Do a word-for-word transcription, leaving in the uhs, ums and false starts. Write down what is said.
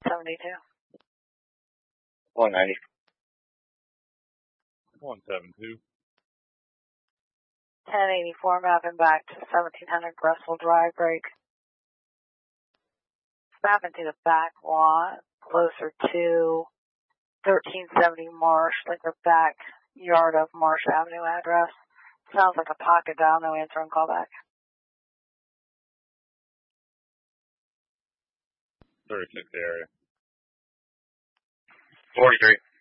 seventy-two. one ninety. one seventy-two. ten eighty-four, mapping back to seventeen hundred Russell Drive break. Mapping to the back lot, closer to thirteen seventy Marsh, like the back yard of Marsh Avenue address. Sounds like a pocket dial, no answer and call back. thirty-six area. forty-three.